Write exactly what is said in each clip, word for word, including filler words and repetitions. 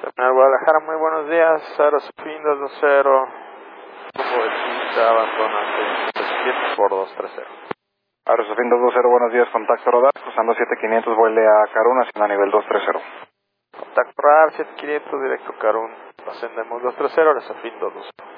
Terminal Guadalajara, muy buenos días. Aerosofin dos dos cero. Grupo de pista, abandonante siete por dos tres cero. Aerosofin dos dos cero, buenos días, contacto radar, cruzando siete quinientos, vuele a Carún, haciendo a nivel dos tres cero. Contacto radar siete quinientos, directo Carún, ascendemos dos tres cero, Aerosofin dos dos cero.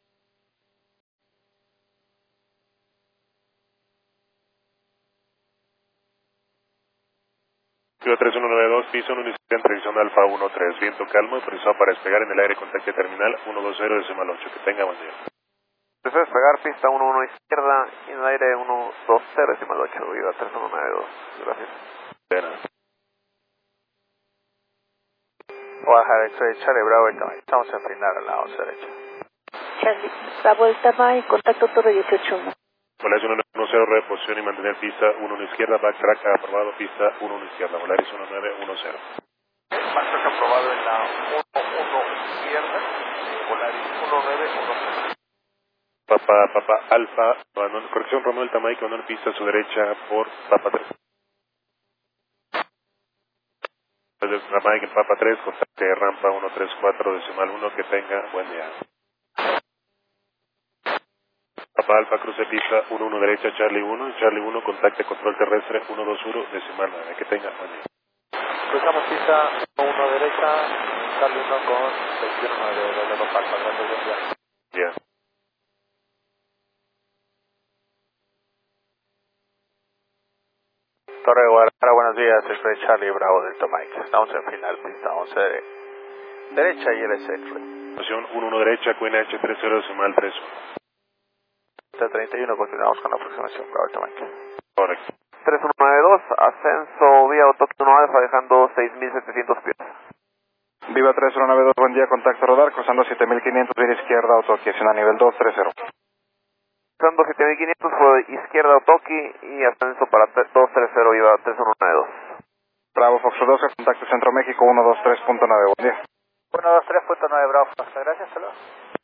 Kilo tres uno nueve dos, piso uno, en tracción de Alfa uno tres, viento calmo, autorizado para despegar en el aire, contacto terminal uno dos cero, decimal ocho, que tenga buen día. Deseo despegar, pista uno uno izquierda, y en el aire uno dos cero, decimal ocho, viva tres uno nueve dos, gracias. De nada. Guadalajara, X-Ray, Charlie Bravo, estamos en final a la once derecha. Charlie, Bravo Delta Mike, contacto Torre dieciocho uno. Volaris uno nueve cero, reposición y mantener pista uno uno izquierda, backtrack aprobado, pista uno uno izquierda, Volaris uno nueve uno cero. Backtrack aprobado en la uno uno izquierda, Volaris uno nueve uno cero. Papa, Papa, Alfa, abandono, corrección Romeo Delta Mike, abandono pista a su derecha por Papa tres. Desde Mike en Papa tres, contacte rampa uno tres cuatro, decimal uno, que tenga buen día. Papa Alfa, cruce pista uno uno derecha, Charlie uno, Charlie uno, contacte control terrestre uno dos uno, decimal nueve, que tenga buen día. Cruzamos pista uno uno derecha, Charlie uno con veintiuno nueve, de dos Alfa, gracias, buen día. Bien. Torre de Guadalajara, buenos días, X-Ray Charlie Bravo Delta Mike. Estamos en final, pista once derecha y el X-Ray. Posición uno uno derecha, Q N H tres cero, decimal tres uno. T treinta y uno, continuamos con la aproximación Bravo Delta Mike. Correcto. tres uno nueve dos, ascenso vía Otoki uno Alfa, dejando seis mil setecientos pies. Viva tres uno nueve dos, buen día, contacto radar, cruzando siete mil quinientos, vía izquierda, Otoki, haciendo a nivel dos tres cero. Cruzando siete mil quinientos, fue izquierda Otoki y ascenso para dos tres cero, iba tres uno nueve dos. Bravo Fox dos, contacto Centro México uno dos tres punto nueve, buen día. uno dos tres punto nueve, Bravo, hasta gracias, hasta luego.